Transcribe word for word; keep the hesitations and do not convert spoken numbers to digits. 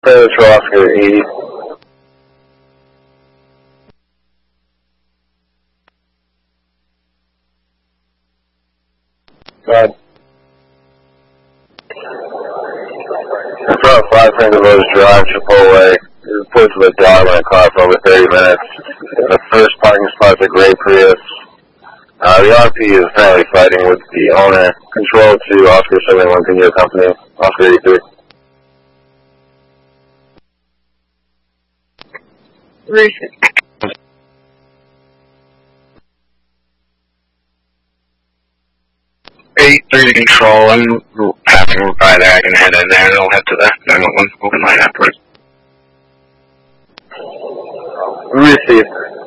Predator Oscar eighty. Go ahead. In front of five Finger Rose Drive, Chipotle. Reports of a dog in a car for over thirty minutes. The first parking spot's a gray Prius. Uh, the R P is apparently fighting with the owner. Control to Oscar seventy-one Pinto Company. Oscar eighty-three. eight three to control. I'm passing by there. I can head in there and I'll head to the nine one one open line afterwards. Received.